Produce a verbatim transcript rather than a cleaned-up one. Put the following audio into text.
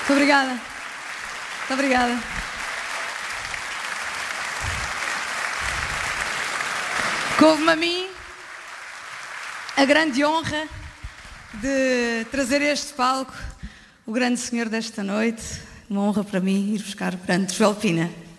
Muito obrigada. Muito obrigada. Couve-me a mim a grande honra de trazer a este palco o grande senhor desta noite. Uma honra para mim ir buscar o grande Joel Pina.